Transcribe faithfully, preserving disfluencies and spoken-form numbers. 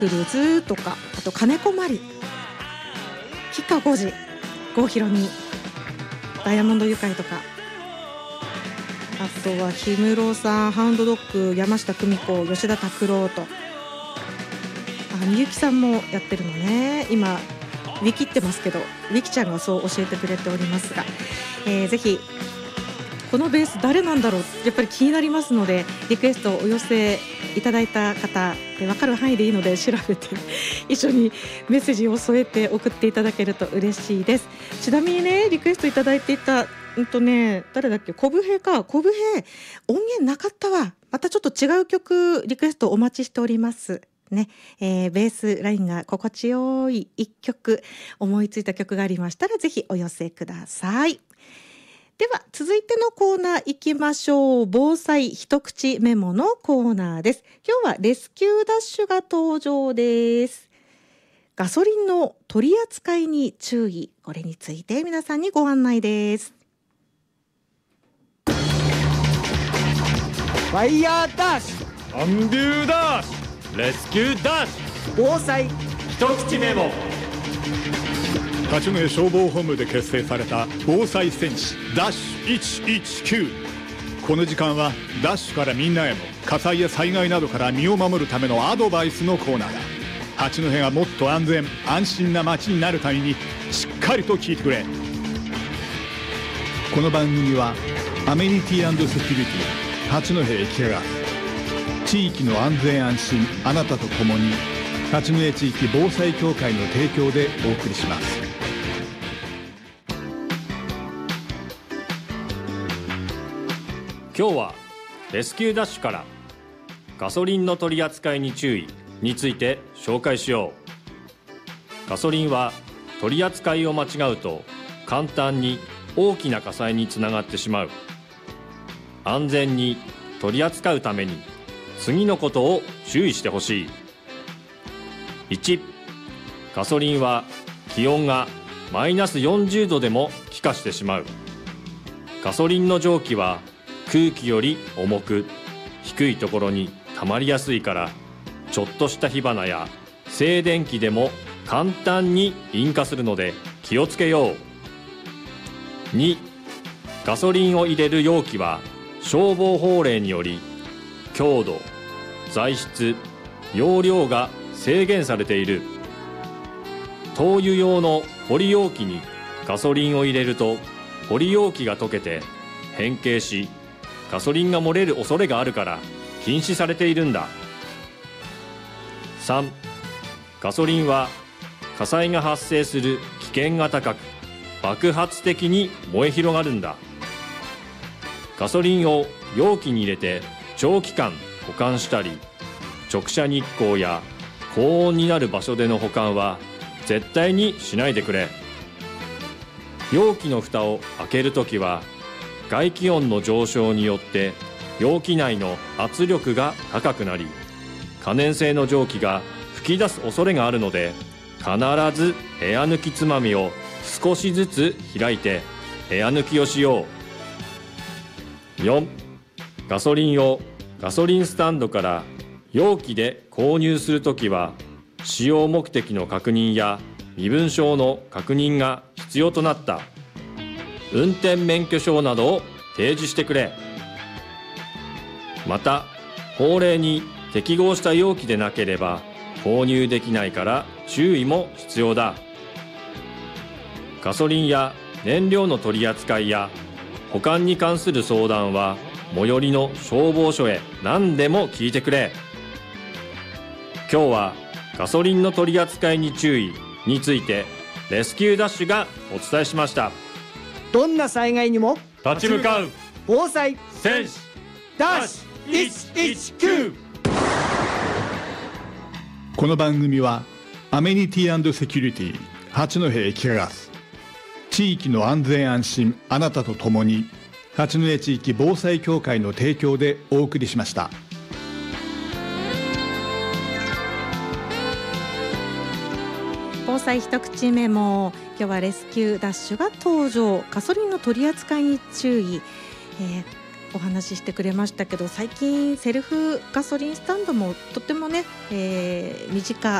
クルズとか、あと金子まり、吉川晃司、郷ひろみ、ダイヤモンドユカイとか、あとは氷室さん、ハウンドドッグ、山下久美子、吉田拓郎と、あ、みゆきさんもやってるのね。今ウィキってますけど、ウィキちゃんがそう教えてくれておりますが、えー、ぜひこのベース誰なんだろう、やっぱり気になりますので、リクエストをお寄せいただいた方、えー、分かる範囲でいいので調べて一緒にメッセージを添えて送っていただけると嬉しいです。ちなみにね、リクエストいただいていたうんとね、誰だっけ、コブヘイか、コブヘイ音源なかったわ。またちょっと違う曲リクエストお待ちしておりますね。えー、ベースラインが心地よい一曲、思いついた曲がありましたらぜひお寄せください。では続いてのコーナー行きましょう。防災一口メモのコーナーです。今日はレスキューダッシュが登場です。ガソリンの取り扱いに注意、これについて皆さんにご案内です。 ファイヤーダッシュ、アンビューダッシュ、レスキューダッシュ、防災一口メモ。 八戸消防本部で結成された防災戦士ダッシュいちいちきゅう。この時間はダッシュからみんなへの火災や災害などから身を守るためのアドバイスのコーナーだ。八戸がもっと安全安心な街になるためにしっかりと聞いてくれ。この番組はアメニティ&セキュリティ八戸駅が地域の安全安心あなたと共に八戸地域防災協会の提供でお送りします。 今日はレスキューダッシュからガソリンの取り扱いに注意について紹介しよう。ガソリンは取り扱いを間違うと簡単に大きな火災につながってしまう。安全に取り扱うために次のことを注意してほしい。いち、ガソリンは気温がマイナスよんじゅうどでも気化してしまう。ガソリンの蒸気は空気より重く低いところに溜まりやすいから、ちょっとした火花や静電気でも簡単に引火するので気をつけよう。に、ガソリンを入れる容器は消防法令により強度、材質、容量が制限されている。灯油用のポリ容器にガソリンを入れるとポリ容器が溶けて変形し、ガソリンが漏れる恐れがあるから禁止されているんだ。さん、ガソリンは火災が発生する危険が高く爆発的に燃え広がるんだ。ガソリンを容器に入れて長期間保管したり、直射日光や高温になる場所での保管は絶対にしないでくれ。容器の蓋を開けるときは外気温の上昇によって容器内の圧力が高くなり、可燃性の蒸気が吹き出す恐れがあるので、必ずエア抜きつまみを少しずつ開いてエア抜きをしよう。よん、ガソリンをガソリンスタンドから容器で購入するときは、使用目的の確認や身分証の確認が必要となった。運転免許証などを提示してくれ。また、法令に適合した容器でなければ購入できないから注意も必要だ。ガソリンや燃料の取り扱いや保管に関する相談は最寄りの消防署へ何でも聞いてくれ。今日はガソリンの取り扱いに注意についてレスキューダッシュがお伝えしました。 どんな災害にも立ち向かう防災戦士ダッシュいちいちきゅう。 この番組はアメニティ&セキュリティ八戸駅ガス、地域の安全安心あなたと共に八戸地域防災協会の提供でお送りしました。 防災一口メモ。今日はレスキューダッシュが登場。ガソリンの取り扱いに注意、えー、 お話ししてくれましたけど、最近セルフガソリンスタンドもとってもね、えー、身近